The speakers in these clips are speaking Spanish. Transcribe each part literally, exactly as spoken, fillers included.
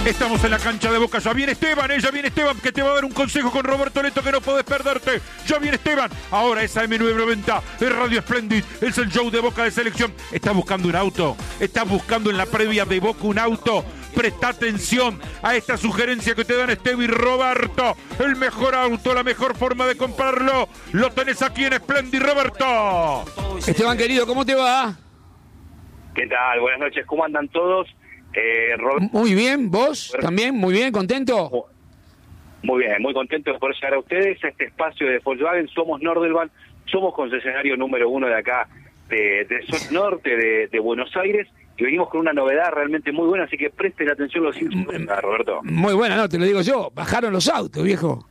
Estamos en la cancha de Boca, ya viene Esteban, eh, ya viene Esteban que te va a dar un consejo con Roberto Leto que no podés perderte. Ya viene Esteban, ahora es A M nueve noventa, es Radio Splendid, es el show de Boca de Selección. ¿Estás buscando un auto? ¿Estás buscando en la previa de Boca un auto? Presta atención a esta sugerencia que te dan Esteban y Roberto. El mejor auto, la mejor forma de comprarlo, lo tenés aquí en Splendid, Roberto. Esteban querido, ¿cómo te va? ¿Qué tal? Buenas noches, ¿cómo andan todos? Eh, Robert... Muy bien, ¿vos también? Muy bien, ¿contento? Muy bien, muy contento por llegar a ustedes a este espacio de Volkswagen. Somos Nordelban, somos concesionario número uno de acá, de, de zona norte de, de Buenos Aires, y venimos con una novedad realmente muy buena, así que presten atención los hinchas, Roberto. Muy buena, no, te lo digo yo, bajaron los autos, viejo.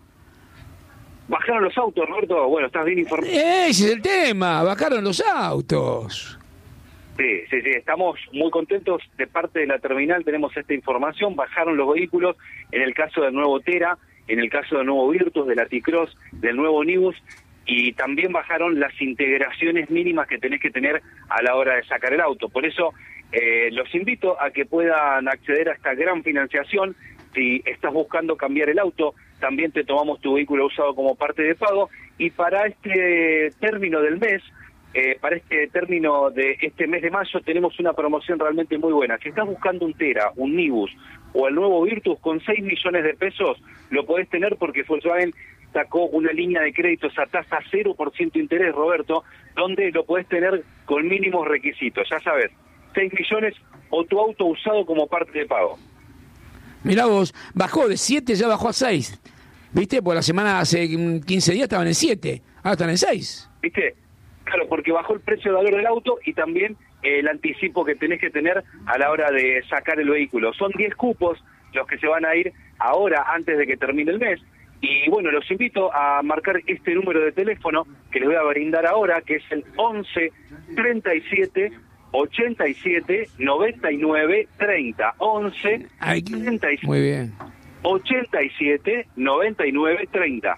¿Bajaron los autos, Roberto? Bueno, estás bien informado. Ese es el tema, bajaron los autos. Sí, sí, sí, estamos muy contentos. De parte de la terminal tenemos esta información, bajaron los vehículos, en el caso del nuevo Tera, en el caso del nuevo Virtus, del Aticross, del nuevo Nibus, y también bajaron las integraciones mínimas que tenés que tener a la hora de sacar el auto. Por eso eh, los invito a que puedan acceder a esta gran financiación. Si estás buscando cambiar el auto, también te tomamos tu vehículo usado como parte de pago, y para este término del mes, Eh, para este término de este mes de mayo tenemos una promoción realmente muy buena. Si estás buscando un Tera, un Nibus o el nuevo Virtus con seis millones de pesos, lo podés tener porque Volkswagen sacó una línea de créditos a tasa cero por ciento de interés, Roberto, donde lo podés tener con mínimos requisitos. Ya sabes, seis millones o tu auto usado como parte de pago. Mirá vos, bajó de siete, ya bajó a seis. ¿Viste? Por la semana hace quince días estaban en siete, ahora están en seis. ¿Viste? Claro, porque bajó el precio de valor del auto y también eh, el anticipo que tenés que tener a la hora de sacar el vehículo. Son diez cupos los que se van a ir ahora, antes de que termine el mes. Y bueno, los invito a marcar este número de teléfono que les voy a brindar ahora, que es el once, treinta y siete, ochenta y siete, noventa y nueve, treinta. once, treinta y siete, muy bien. ochenta y siete, noventa y nueve, treinta.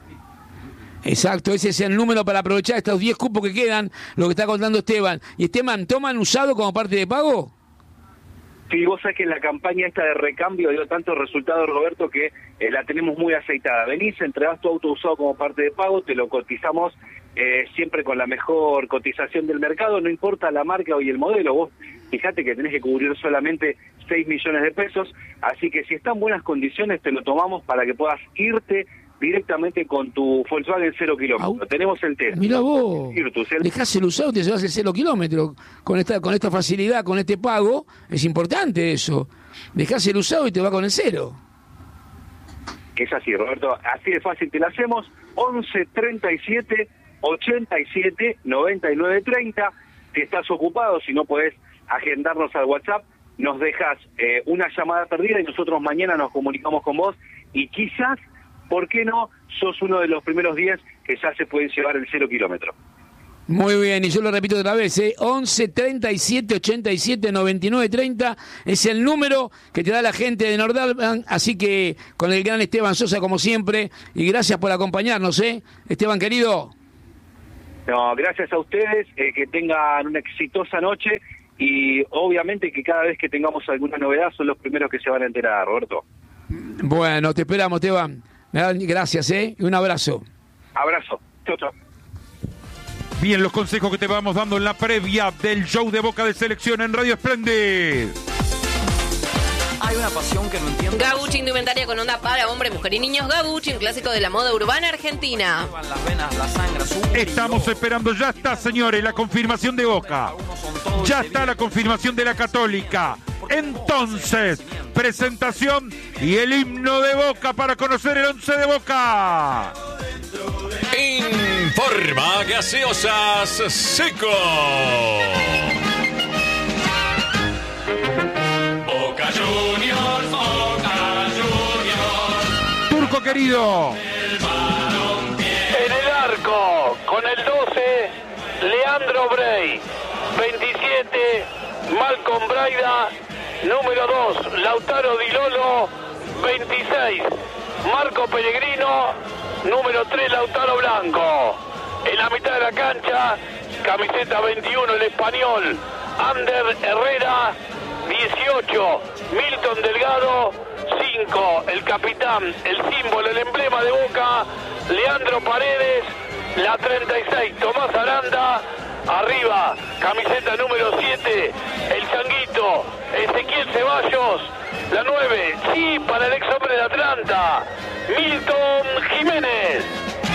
Exacto, ese es el número para aprovechar estos diez cupos que quedan, lo que está contando Esteban. ¿Y Esteban, toman usado como parte de pago? Sí, vos sabés que la campaña esta de recambio dio tantos resultados, Roberto, que eh, la tenemos muy aceitada. Venís, entregás tu auto usado como parte de pago, te lo cotizamos eh, siempre con la mejor cotización del mercado, no importa la marca y el modelo. Vos fíjate que tenés que cubrir solamente seis millones de pesos, así que si está en buenas condiciones te lo tomamos para que puedas irte directamente con tu Volkswagen cero kilómetros. Tenemos el Tera. Mirá vos, Virtus, el... dejás el usado y te llevas el cero kilómetros. Con esta, con esta facilidad, con este pago, es importante eso. Dejás el usado y te va con el cero. Es así, Roberto, así de fácil te lo hacemos. once, treinta y siete, ochenta y siete, noventa y nueve, treinta. Si estás ocupado, si no podés agendarnos al WhatsApp, nos dejas eh, una llamada perdida y nosotros mañana nos comunicamos con vos y quizás, ¿por qué no? Sos uno de los primeros días que ya se pueden llevar el cero kilómetro. Muy bien, y yo lo repito otra vez, ¿eh? once, treinta y siete, ochenta y siete, noventa y nueve, treinta es el número que te da la gente de Nordelban, así que con el gran Esteban Sosa como siempre, y gracias por acompañarnos, ¿eh? Esteban querido. No, gracias a ustedes, eh, que tengan una exitosa noche y obviamente que cada vez que tengamos alguna novedad son los primeros que se van a enterar, Roberto. Bueno, te esperamos, Esteban. Gracias, ¿eh? Y un abrazo. Abrazo. Chau, chau. Bien, los consejos que te vamos dando en la previa del show de Boca de Selección en Radio Splendid. Hay una pasión que no entiendo. Gabucci, indumentaria con onda para hombre, mujer y niños. Gabucci, un clásico de la moda urbana argentina. Las venas, la sangre, azul. Estamos esperando, ya está, señores, la confirmación de Boca. Ya está la confirmación de la Católica. Entonces, presentación y el himno de Boca para conocer el once de Boca. Informa Gaseosas Seco. Boca Juniors, Boca Juniors. Turco querido. En el arco, con el doce, Leandro Brey. veintisiete, Malcolm Braida. Número dos, Lautaro Di Lolo. veintiséis, Marco Pellegrino. Número tres, Lautaro Blanco. En la mitad de la cancha, camiseta veintiuno, el español, Ander Herrera. dieciocho, Milton Delgado. cinco, el capitán, el símbolo, el emblema de Boca, Leandro Paredes. La treinta y seis, Tomás Aranda. Arriba, camiseta número siete, el Changuito, Ezequiel Ceballos. La nueve, sí, para el ex hombre de Atlanta, Milton Jiménez.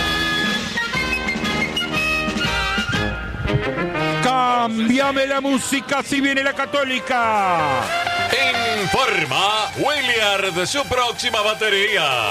Cámbiame la música si viene la Católica. Informa Williard, su próxima batería.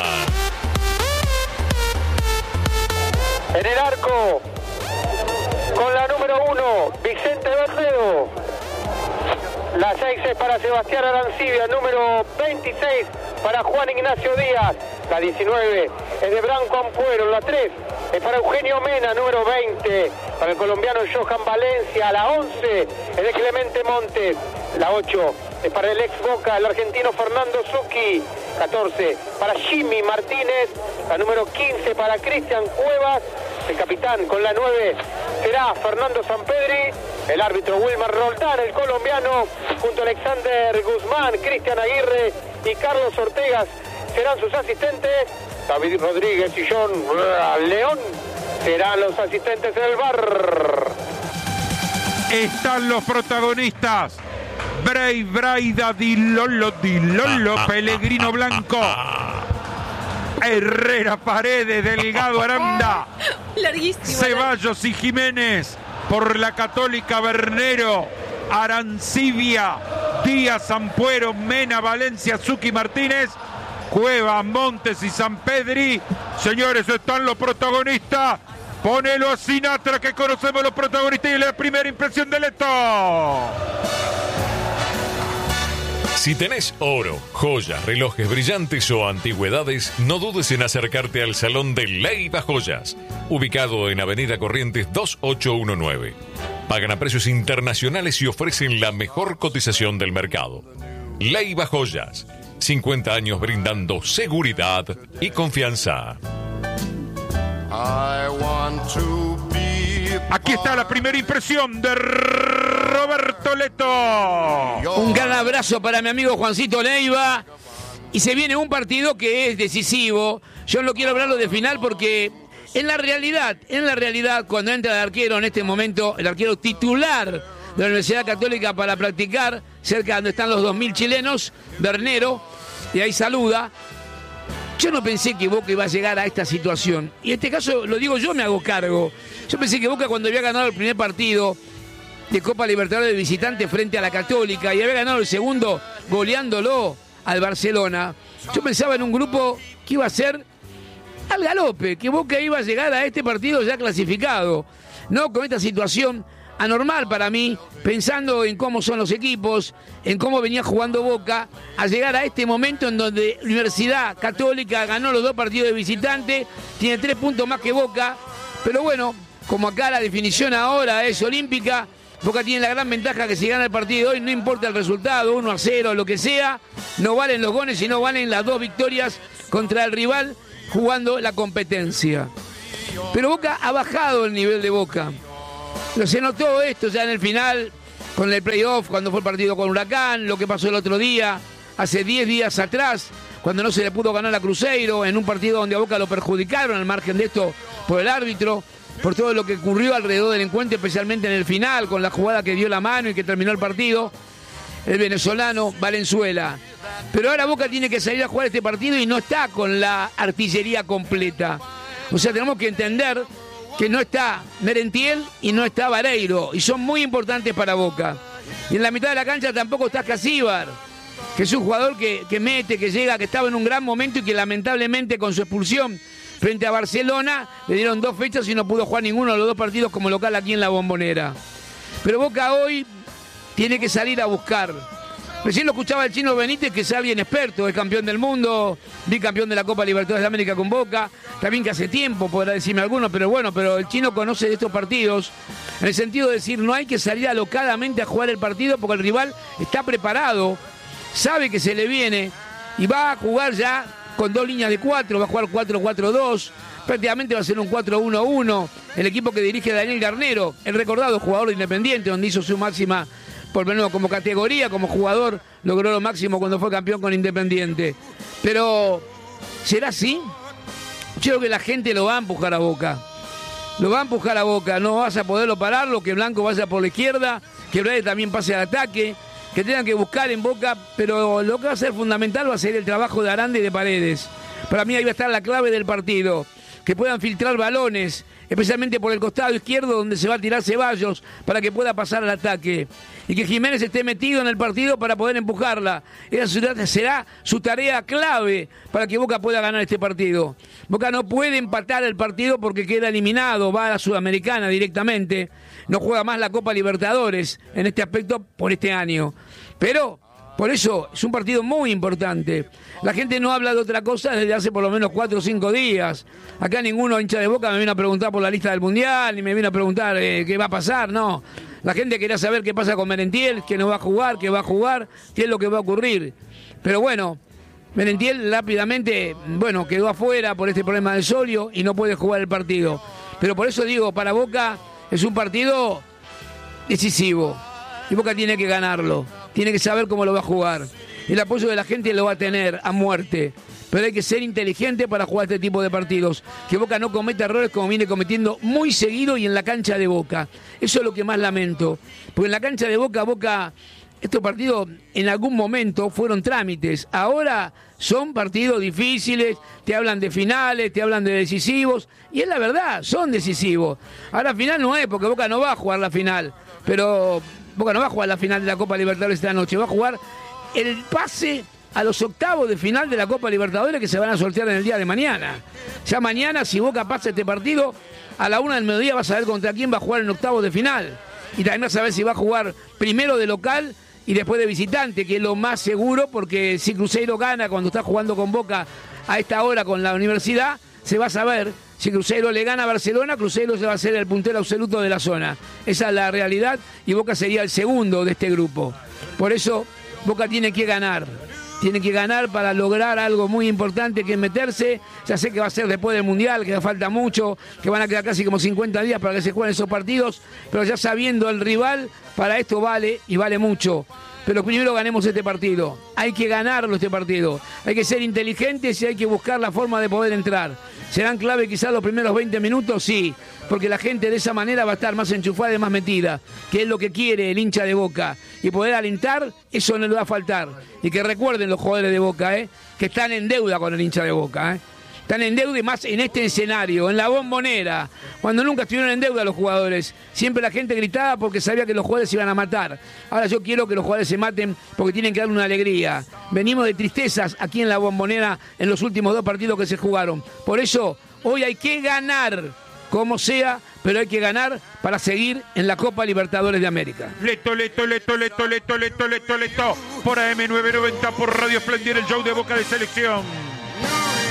En el arco, con la número uno, Vicente Bercedo. La seis es para Sebastián Arancibia, número veintiséis para Juan Ignacio Díaz. La diecinueve es de Branco Ampuero. La tres es para Eugenio Mena, número veinte para el colombiano Johan Valencia. La once es de Clemente Montes. La ocho es para el ex Boca, el argentino Fernando Zucchi. catorce para Jimmy Martínez. La número quince para Cristian Cuevas. El capitán con la nueve será Fernando Sampedri. El árbitro Wilmar Roldán, el colombiano, junto a Alexander Guzmán, Cristian Aguirre y Carlos Ortegas serán sus asistentes. David Rodríguez y John León serán los asistentes en el V A R. Están los protagonistas. Bray, Braida, Di Lolo, Di Lolo, Pellegrino Blanco, Herrera, Paredes, Delgado, Aranda, Larguísimo. Ceballos y Jiménez. Por la Católica, Bernero, Arancibia, Díaz, Ampuero, Mena, Valencia, Zucchi, Martínez, Cueva, Montes y Sampedri. Señores, están los protagonistas. Ponelo a Sinatra, que conocemos los protagonistas, y la primera impresión del esto. Si tenés oro, joyas, relojes brillantes o antigüedades, no dudes en acercarte al Salón de Leiva Joyas, ubicado en Avenida Corrientes dos ocho uno nueve. Pagan a precios internacionales y ofrecen la mejor cotización del mercado. Leiva Joyas, cincuenta años brindando seguridad y confianza. I want to be Aquí está la primera impresión de Roberto Leto. Un gran abrazo para mi amigo Juancito Leiva. Y se viene un partido que es decisivo. Yo no quiero hablarlo de final porque en la realidad, en la realidad, cuando entra el arquero en este momento, el arquero titular de la Universidad Católica para practicar, cerca de donde están los dos mil chilenos, Bernero, y ahí saluda. Yo no pensé que Boca iba a llegar a esta situación. Y en este caso, lo digo yo, me hago cargo. Yo pensé que Boca, cuando había ganado el primer partido de Copa Libertadores de visitante frente a la Católica y había ganado el segundo goleándolo al Barcelona, yo pensaba en un grupo que iba a ser al galope, que Boca iba a llegar a este partido ya clasificado. No con esta situación anormal para mí, pensando en cómo son los equipos, en cómo venía jugando Boca, a llegar a este momento en donde la Universidad Católica ganó los dos partidos de visitante, tiene tres puntos más que Boca, pero bueno, como acá la definición ahora es olímpica, Boca tiene la gran ventaja que si gana el partido hoy, no importa el resultado, uno a cero, lo que sea, no valen los goles, sino valen las dos victorias contra el rival jugando la competencia. Pero Boca ha bajado el nivel de Boca. Pero se notó esto ya en el final, con el playoff, cuando fue el partido con Huracán, lo que pasó el otro día, hace diez días atrás, cuando no se le pudo ganar a Cruzeiro, en un partido donde a Boca lo perjudicaron, al margen de esto, por el árbitro, por todo lo que ocurrió alrededor del encuentro, especialmente en el final, con la jugada que dio la mano y que terminó el partido, el venezolano Valenzuela. Pero ahora Boca tiene que salir a jugar este partido y no está con la artillería completa. O sea, tenemos que entender que no está Merentiel y no está Vareiro, y son muy importantes para Boca. Y en la mitad de la cancha tampoco está Casíbar, que es un jugador que, que mete, que llega, que estaba en un gran momento y que lamentablemente con su expulsión frente a Barcelona le dieron dos fechas y no pudo jugar ninguno de los dos partidos como local aquí en la Bombonera. Pero Boca hoy tiene que salir a buscar. Recién lo escuchaba el Chino Benítez, que es alguien experto, es campeón del mundo, bicampeón de la Copa Libertadores de América con Boca, también que hace tiempo, podrá decirme alguno, pero bueno, pero el Chino conoce de estos partidos, en el sentido de decir, no hay que salir alocadamente a jugar el partido porque el rival está preparado, sabe que se le viene y va a jugar ya con dos líneas de cuatro, va a jugar cuatro cuatro dos, prácticamente va a ser un cuatro uno uno, el equipo que dirige Daniel Garnero, el recordado jugador de Independiente, donde hizo su máxima por lo menos como categoría, como jugador, logró lo máximo cuando fue campeón con Independiente. Pero, ¿será así? Yo creo que la gente lo va a empujar a Boca. Lo va a empujar a Boca, no vas a poderlo pararlo, que Blanco vaya por la izquierda, que Blades también pase al ataque, que tengan que buscar en Boca, pero lo que va a ser fundamental va a ser el trabajo de Aranda y de Paredes. Para mí ahí va a estar la clave del partido, que puedan filtrar balones, especialmente por el costado izquierdo donde se va a tirar Ceballos para que pueda pasar al ataque. Y que Jiménez esté metido en el partido para poder empujarla. Esa será su tarea clave para que Boca pueda ganar este partido. Boca no puede empatar el partido porque queda eliminado, va a la Sudamericana directamente. No juega más la Copa Libertadores en este aspecto por este año. Pero, por eso, es un partido muy importante. La gente no habla de otra cosa desde hace por lo menos cuatro o cinco días. Acá ninguno hincha de Boca me vino a preguntar por la lista del Mundial, ni me vino a preguntar eh, qué va a pasar, no. La gente quería saber qué pasa con Merentiel, que no va a jugar, qué va a jugar, qué es lo que va a ocurrir. Pero bueno, Merentiel rápidamente, bueno, quedó afuera por este problema del solio y no puede jugar el partido. Pero por eso digo, para Boca es un partido decisivo. Y Boca tiene que ganarlo, tiene que saber cómo lo va a jugar. El apoyo de la gente lo va a tener a muerte. Pero hay que ser inteligente para jugar este tipo de partidos. Que Boca no cometa errores como viene cometiendo muy seguido y en la cancha de Boca. Eso es lo que más lamento. Porque en la cancha de Boca, Boca, estos partidos en algún momento fueron trámites. Ahora son partidos difíciles, te hablan de finales, te hablan de decisivos. Y es la verdad, son decisivos. Ahora final no es, porque Boca no va a jugar la final. Pero Boca no va a jugar la final de la Copa Libertadores esta noche. Va a jugar el pase a los octavos de final de la Copa Libertadores que se van a sortear en el día de mañana. Ya mañana, si Boca pasa este partido, a la una del mediodía vas a ver contra quién va a jugar en octavos de final. Y también vas a ver si va a jugar primero de local y después de visitante, que es lo más seguro, porque si Cruzeiro gana cuando está jugando con Boca a esta hora con la Universidad, se va a saber si Cruzeiro le gana a Barcelona, Cruzeiro se va a ser el puntero absoluto de la zona. Esa es la realidad y Boca sería el segundo de este grupo. Por eso Boca tiene que ganar. Tiene que ganar para lograr algo muy importante, que es meterse. Ya sé que va a ser después del Mundial, que falta mucho, que van a quedar casi como cincuenta días para que se jueguen esos partidos, pero ya sabiendo el rival, para esto vale y vale mucho. Pero primero ganemos este partido. Hay que ganarlo este partido. Hay que ser inteligentes y hay que buscar la forma de poder entrar. ¿Serán clave quizás los primeros veinte minutos? Sí, porque la gente de esa manera va a estar más enchufada y más metida, que es lo que quiere el hincha de Boca. Y poder alentar, eso no le va a faltar. Y que recuerden los jugadores de Boca, ¿eh? que están en deuda con el hincha de Boca. ¿eh? Están en deuda y más en este escenario, en la Bombonera, cuando nunca estuvieron en deuda los jugadores. Siempre la gente gritaba porque sabía que los jugadores se iban a matar. Ahora yo quiero que los jugadores se maten porque tienen que dar una alegría. Venimos de tristezas aquí en la Bombonera en los últimos dos partidos que se jugaron. Por eso, hoy hay que ganar, como sea, pero hay que ganar para seguir en la Copa Libertadores de América. Leto, leto, leto, leto, leto, leto, leto, leto. Por A M nueve noventa, por Radio Esplendid, el show de Boca de Selección.